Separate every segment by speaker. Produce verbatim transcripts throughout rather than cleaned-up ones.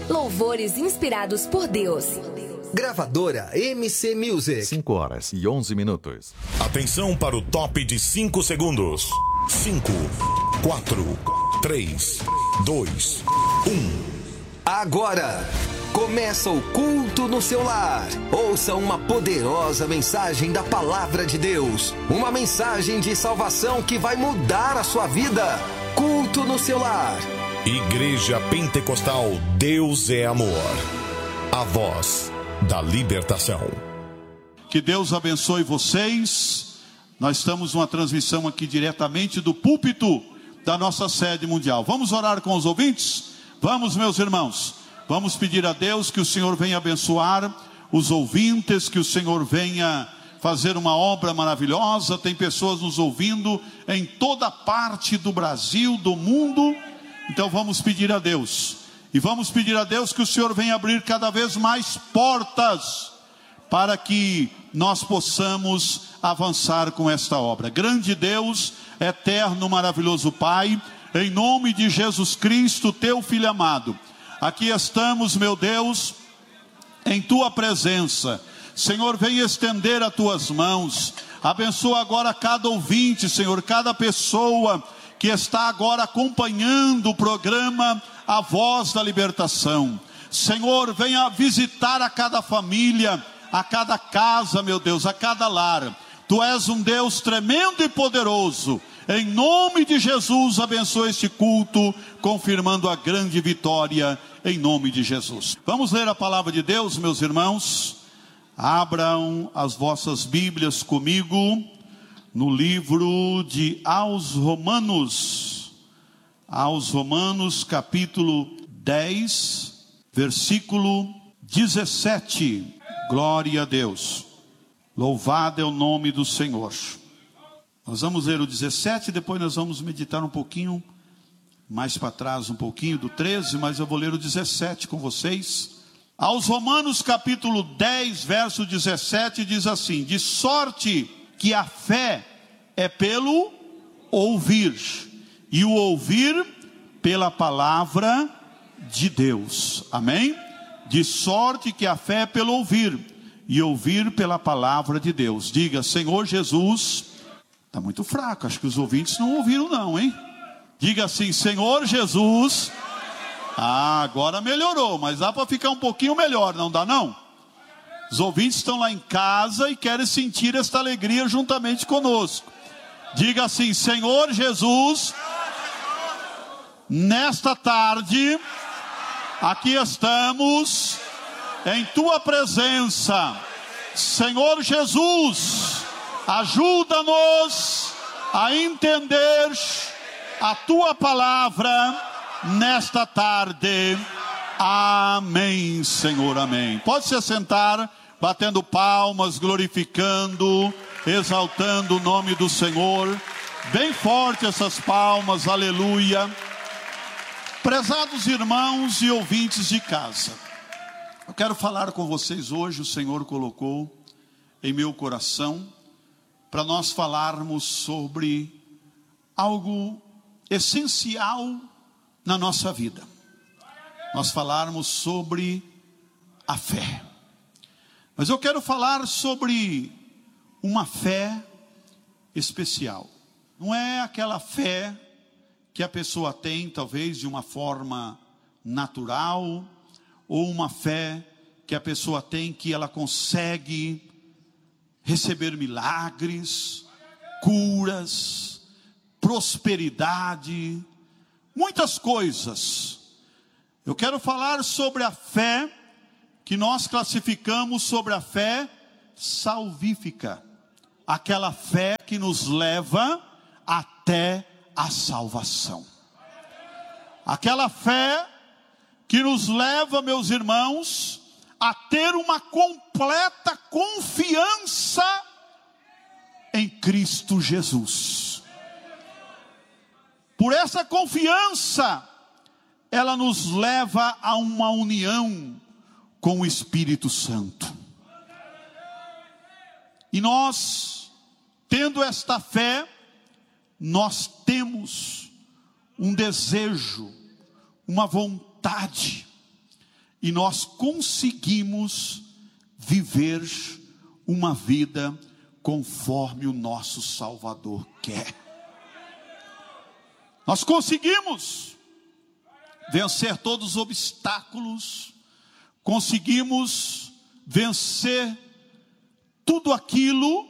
Speaker 1: Louvores inspirados por Deus.
Speaker 2: Gravadora M C Music.
Speaker 3: cinco horas e onze minutos.
Speaker 4: Atenção para o top de cinco segundos. cinco, quatro, três, dois, um.
Speaker 2: Agora começa o culto no seu lar. Ouça uma poderosa mensagem da Palavra de Deus. Uma mensagem de salvação que vai mudar a sua vida. Culto no seu lar.
Speaker 4: Igreja Pentecostal Deus é Amor. A voz da libertação.
Speaker 5: Que Deus abençoe vocês. Nós estamos numa transmissão aqui diretamente do púlpito da nossa sede mundial. Vamos orar com os ouvintes? Vamos, meus irmãos. Vamos pedir a Deus que o Senhor venha abençoar os ouvintes, que o Senhor venha fazer uma obra maravilhosa. Tem pessoas nos ouvindo em toda parte do Brasil, do mundo. Então vamos pedir a Deus. E vamos pedir a Deus que o Senhor venha abrir cada vez mais portas para que nós possamos avançar com esta obra. Grande Deus, eterno, maravilhoso Pai, em nome de Jesus Cristo, teu Filho amado, aqui estamos, meu Deus, em tua presença. Senhor, vem estender as tuas mãos. Abençoa agora cada ouvinte, Senhor, cada pessoa que está agora acompanhando o programa A Voz da Libertação. Senhor, venha visitar a cada família, a cada casa, meu Deus, a cada lar. Tu és um Deus tremendo e poderoso. Em nome de Jesus, abençoa este culto, confirmando a grande vitória, em nome de Jesus. Vamos ler a palavra de Deus, meus irmãos. Abram as vossas Bíblias comigo, no livro de aos Romanos, aos Romanos capítulo dez, versículo dezessete. Glória a Deus. Louvado é o nome do Senhor. Nós vamos ler o dezessete, depois nós vamos meditar um pouquinho, mais para trás um pouquinho do treze, mas eu vou ler o dezessete com vocês. Aos Romanos capítulo dez, verso dezessete, diz assim: de sorte que a fé é pelo ouvir, e o ouvir pela palavra de Deus. Amém? De sorte que a fé é pelo ouvir, e ouvir pela palavra de Deus. Diga: Senhor Jesus. Está muito fraco, acho que os ouvintes não ouviram não, hein? Diga assim: Senhor Jesus. Ah, agora melhorou, mas dá para ficar um pouquinho melhor, não dá não? Os ouvintes estão lá em casa e querem sentir esta alegria juntamente conosco. Diga assim: Senhor Jesus, nesta tarde, aqui estamos em tua presença. Senhor Jesus, ajuda-nos a entender a tua palavra nesta tarde. Amém, Senhor, amém. Pode se assentar, batendo palmas, glorificando, exaltando o nome do Senhor. Bem forte essas palmas, aleluia. Prezados irmãos e ouvintes de casa, eu quero falar com vocês hoje. O Senhor colocou em meu coração para nós falarmos sobre algo essencial na nossa vida. Nós falarmos sobre a fé. Mas eu quero falar sobre uma fé especial. Não é aquela fé que a pessoa tem, talvez de uma forma natural, ou uma fé que a pessoa tem que ela consegue receber milagres, curas, prosperidade, muitas coisas. Eu quero falar sobre a fé que nós classificamos sobre a fé salvífica, aquela fé que nos leva até a salvação, aquela fé que nos leva, meus irmãos, a ter uma completa confiança em Cristo Jesus. Por essa confiança, ela nos leva a uma união com o Espírito Santo. E nós, tendo esta fé, nós temos um desejo, uma vontade e nós conseguimos viver uma vida conforme o nosso Salvador quer. Nós conseguimos vencer todos os obstáculos, conseguimos vencer tudo aquilo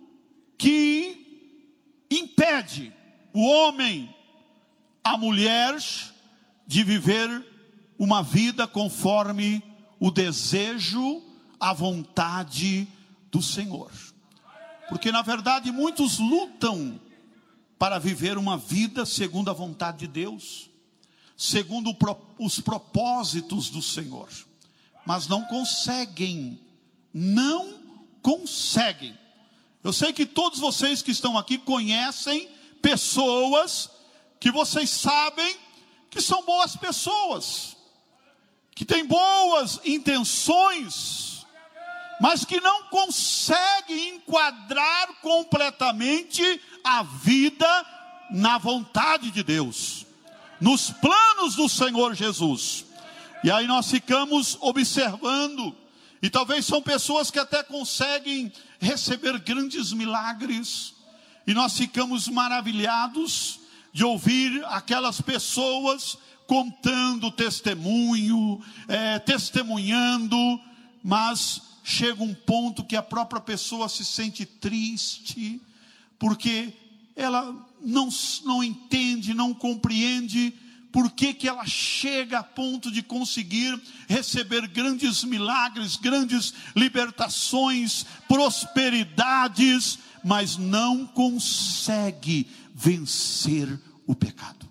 Speaker 5: que impede o homem, a mulher, de viver uma vida conforme o desejo, a vontade do Senhor. Porque na verdade muitos lutam para viver uma vida segundo a vontade de Deus, segundo os propósitos do Senhor, mas não conseguem, não conseguem. Eu sei que todos vocês que estão aqui conhecem pessoas que vocês sabem que são boas pessoas, que têm boas intenções, mas que não conseguem enquadrar completamente a vida na vontade de Deus, nos planos do Senhor Jesus. E aí nós ficamos observando, e talvez são pessoas que até conseguem receber grandes milagres, e nós ficamos maravilhados de ouvir aquelas pessoas contando testemunho, é, testemunhando, mas chega um ponto que a própria pessoa se sente triste, porque ela não, não entende, não compreende por que que ela chega a ponto de conseguir receber grandes milagres, grandes libertações, prosperidades, mas não consegue vencer o pecado.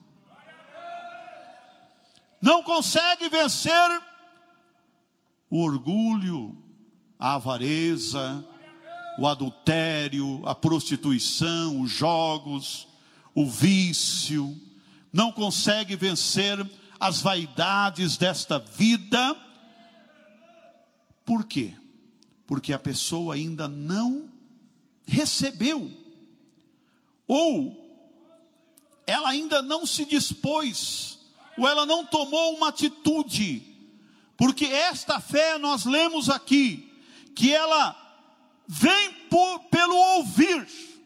Speaker 5: Não consegue vencer o orgulho, a avareza, o adultério, a prostituição, os jogos, o vício. Não consegue vencer as vaidades desta vida. Por quê? Porque a pessoa ainda não recebeu, ou ela ainda não se dispôs, ou ela não tomou uma atitude. Porque esta fé, nós lemos aqui, que ela vem por, pelo ouvir.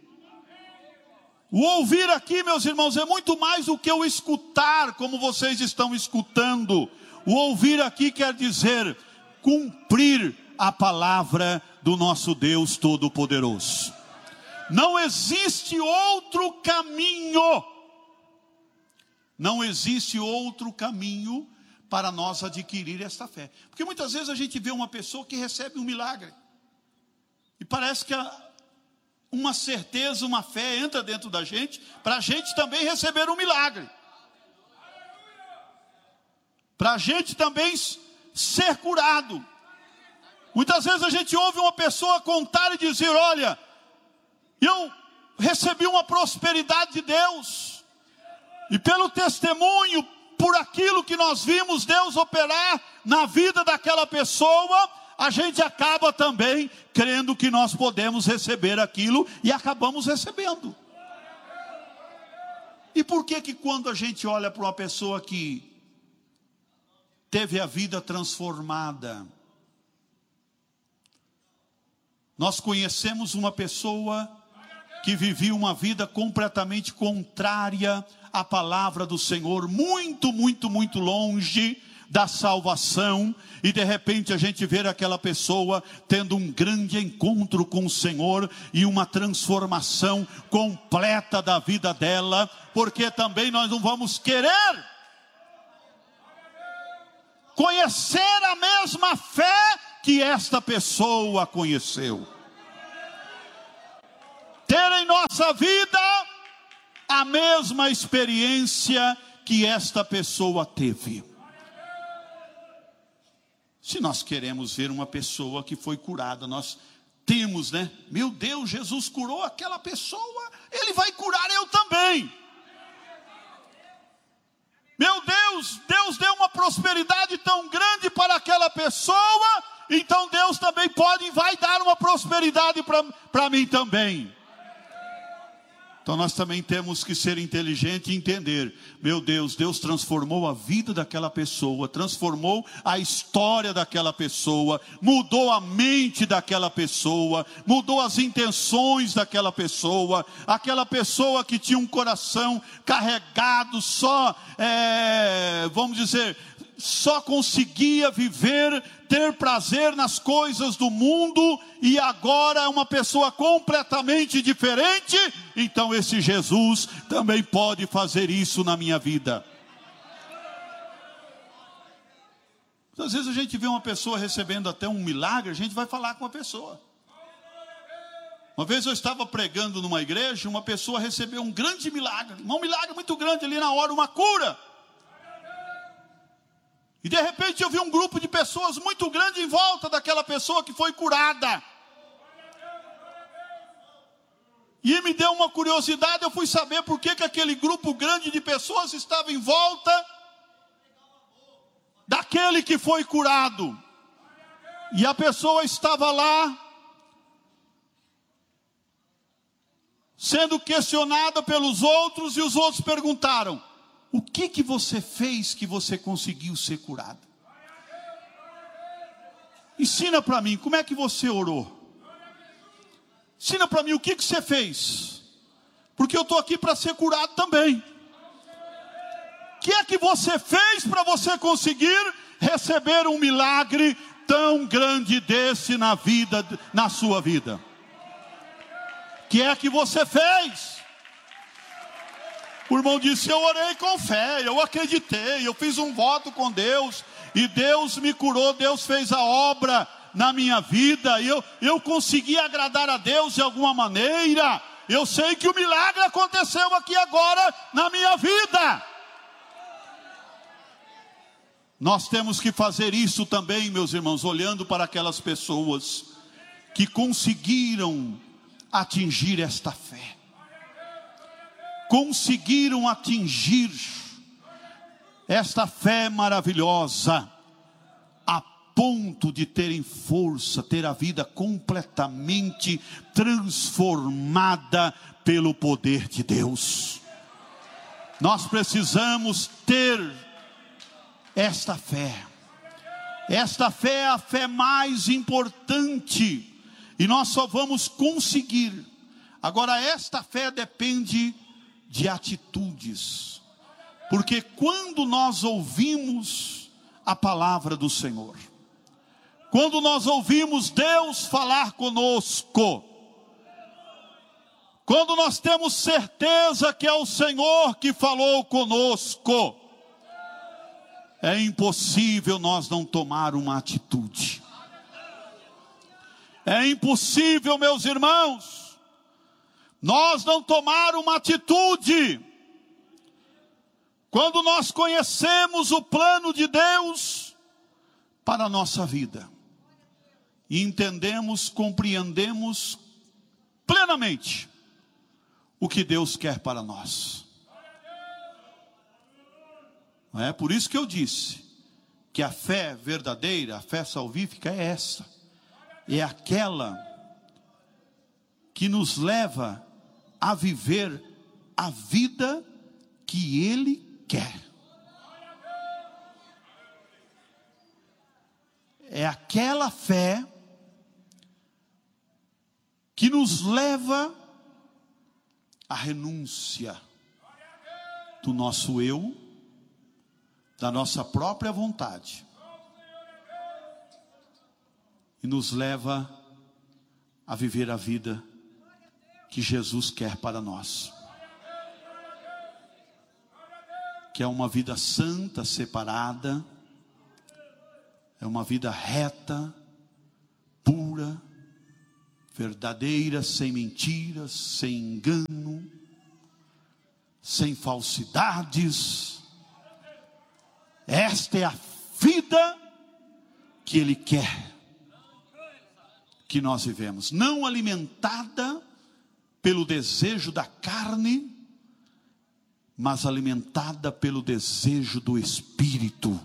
Speaker 5: O ouvir aqui, meus irmãos, é muito mais do que o escutar, como vocês estão escutando. O ouvir aqui quer dizer cumprir a palavra do nosso Deus Todo-Poderoso. Não existe outro caminho. Não existe outro caminho para nós adquirir esta fé. Porque muitas vezes a gente vê uma pessoa que recebe um milagre, e parece que uma certeza, uma fé entra dentro da gente, para a gente também receber um milagre, para a gente também ser curado. Muitas vezes a gente ouve uma pessoa contar e dizer: olha, eu recebi uma prosperidade de Deus, e pelo testemunho, por aquilo que nós vimos Deus operar na vida daquela pessoa, a gente acaba também crendo que nós podemos receber aquilo, e acabamos recebendo. E por que que quando a gente olha para uma pessoa que teve a vida transformada, nós conhecemos uma pessoa que vivia uma vida completamente contrária à palavra do Senhor, muito, muito, muito longe da salvação, e de repente a gente vê aquela pessoa tendo um grande encontro com o Senhor e uma transformação completa da vida dela, porque também nós não vamos querer conhecer a mesma fé que esta pessoa conheceu, ter em nossa vida a mesma experiência que esta pessoa teve. Se nós queremos ver uma pessoa que foi curada, nós temos, né? Meu Deus, Jesus curou aquela pessoa, Ele vai curar eu também. Meu Deus, Deus deu uma prosperidade tão grande para aquela pessoa, então Deus também pode e vai dar uma prosperidade para mim também. Então nós também temos que ser inteligentes e entender, meu Deus, Deus transformou a vida daquela pessoa, transformou a história daquela pessoa, mudou a mente daquela pessoa, mudou as intenções daquela pessoa, aquela pessoa que tinha um coração carregado, só, é, vamos dizer, só conseguia viver, ter prazer nas coisas do mundo, e agora é uma pessoa completamente diferente. Então esse Jesus também pode fazer isso na minha vida. Às vezes a gente vê uma pessoa recebendo até um milagre, a gente vai falar com a pessoa. Uma vez eu estava pregando numa igreja, uma pessoa recebeu um grande milagre, um milagre muito grande ali na hora, uma cura. E de repente eu vi um grupo de pessoas muito grande em volta daquela pessoa que foi curada. E me deu uma curiosidade, eu fui saber por que, que aquele grupo grande de pessoas estava em volta daquele que foi curado. E a pessoa estava lá, sendo questionada pelos outros, e os outros perguntaram: o que que você fez que você conseguiu ser curado? Ensina para mim, como é que você orou? Ensina para mim o que que você fez. Porque eu estou aqui para ser curado também. O que é que você fez para você conseguir receber um milagre tão grande desse na vida, na sua vida? O que é que você fez? O irmão disse: eu orei com fé, eu acreditei, eu fiz um voto com Deus, e Deus me curou, Deus fez a obra na minha vida, e eu, eu consegui agradar a Deus de alguma maneira. Eu sei que o milagre aconteceu aqui agora na minha vida. Nós temos que fazer isso também, meus irmãos, olhando para aquelas pessoas que conseguiram atingir esta fé. Conseguiram atingir esta fé maravilhosa, a ponto de terem força, ter a vida completamente transformada pelo poder de Deus. Nós precisamos ter esta fé. Esta fé é a fé mais importante, e nós só vamos conseguir. Agora, esta fé depende de atitudes, porque quando nós ouvimos a palavra do Senhor, quando nós ouvimos Deus falar conosco, quando nós temos certeza que é o Senhor que falou conosco, é impossível nós não tomar uma atitude. É impossível, meus irmãos, nós não tomar uma atitude. Quando nós conhecemos o plano de Deus para a nossa vida, e entendemos, compreendemos plenamente o que Deus quer para nós. Não é por isso que eu disse que a fé verdadeira, a fé salvífica é essa. É aquela que nos leva a viver a vida que Ele quer. É aquela fé que nos leva à renúncia do nosso eu, da nossa própria vontade, e nos leva a viver a vida que Jesus quer para nós, que é uma vida santa, separada, é uma vida reta, pura, verdadeira, sem mentiras, sem engano, sem falsidades. Esta é a vida que Ele quer que nós vivemos, não alimentada pelo desejo da carne, mas alimentada pelo desejo do Espírito.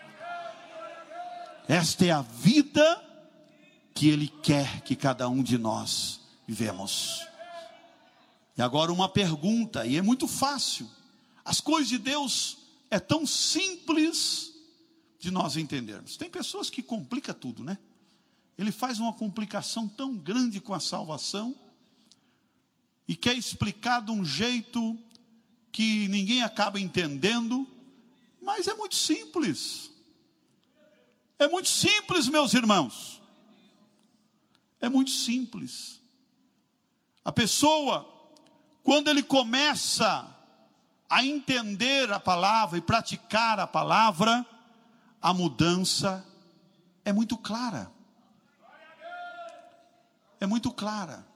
Speaker 5: Esta é a vida que Ele quer que cada um de nós vivemos. E agora uma pergunta, e é muito fácil. As coisas de Deus é tão simples de nós entendermos. Tem pessoas que complicam tudo, né? Ele faz uma complicação tão grande com a salvação e quer explicar de um jeito que ninguém acaba entendendo, mas é muito simples. É muito simples, meus irmãos. É muito simples. A pessoa, quando ele começa a entender a palavra e praticar a palavra, a mudança é muito clara. É muito clara.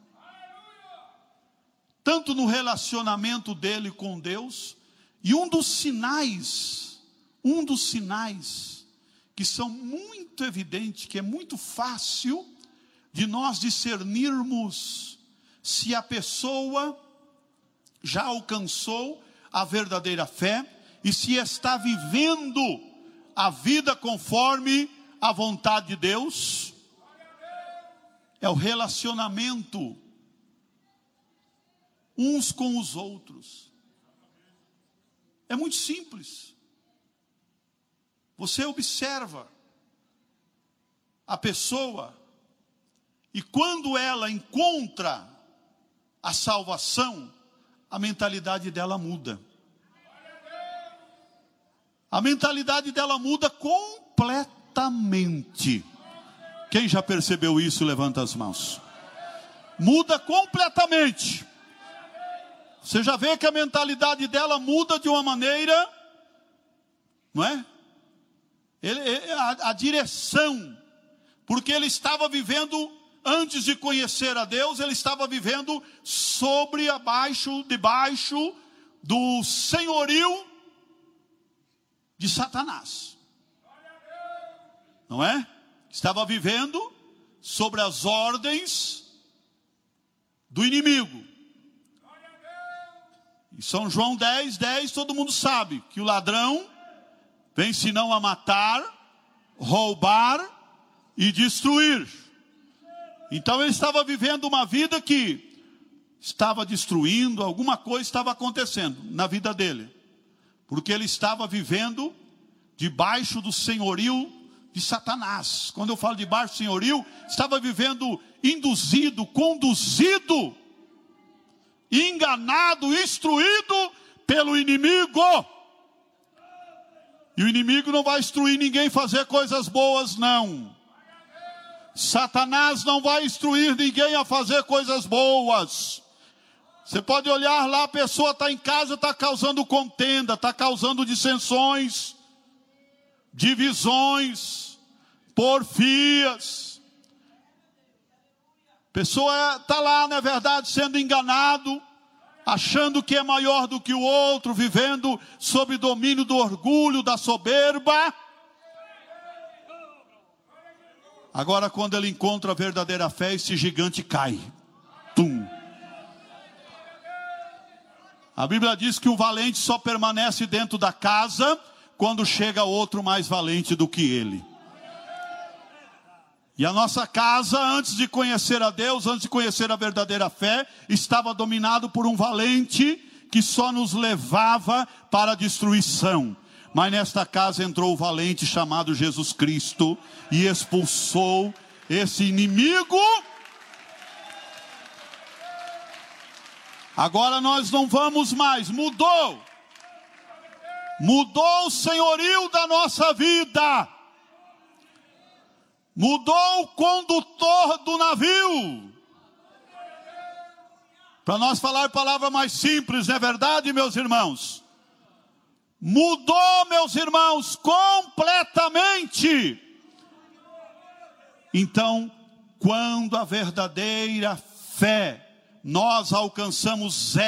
Speaker 5: Tanto no relacionamento dele com Deus, e um dos sinais, um dos sinais que são muito evidentes, que é muito fácil de nós discernirmos se a pessoa já alcançou a verdadeira fé e se está vivendo a vida conforme a vontade de Deus, é o relacionamento uns com os outros. É muito simples. Você observa a pessoa e quando ela encontra a salvação, a mentalidade dela muda. A mentalidade dela muda completamente. Quem já percebeu isso, levanta as mãos. Muda completamente. Você já vê que a mentalidade dela muda de uma maneira, não é? Ele, a, a direção, porque ele estava vivendo, antes de conhecer a Deus, ele estava vivendo sobre, abaixo, debaixo do senhorio de Satanás. Não é? Estava vivendo sobre as ordens do inimigo. E São João dez, dez, todo mundo sabe que o ladrão vem senão a matar, roubar e destruir. Então ele estava vivendo uma vida que estava destruindo, alguma coisa estava acontecendo na vida dele. Porque ele estava vivendo debaixo do senhorio de Satanás. Quando eu falo debaixo do senhorio, estava vivendo induzido, conduzido, enganado, instruído pelo inimigo. E o inimigo não vai instruir ninguém a fazer coisas boas, não. Satanás não vai instruir ninguém a fazer coisas boas. Você pode olhar lá, a pessoa está em casa, está causando contenda, está causando dissensões, divisões, porfias. A pessoa está lá, na verdade, sendo enganado, achando que é maior do que o outro, vivendo sob domínio do orgulho, da soberba. Agora, quando ele encontra a verdadeira fé, esse gigante cai. Tum. A Bíblia diz que o valente só permanece dentro da casa quando chega outro mais valente do que ele. E a nossa casa, antes de conhecer a Deus, antes de conhecer a verdadeira fé, estava dominado por um valente que só nos levava para a destruição. Mas nesta casa entrou o valente chamado Jesus Cristo e expulsou esse inimigo. Agora nós não vamos mais, mudou. Mudou o senhorio da nossa vida. Mudou o condutor do navio. Para nós falar a palavra mais simples, não é verdade, meus irmãos? Mudou, meus irmãos, completamente. Então, quando a verdadeira fé, nós alcançamos zero.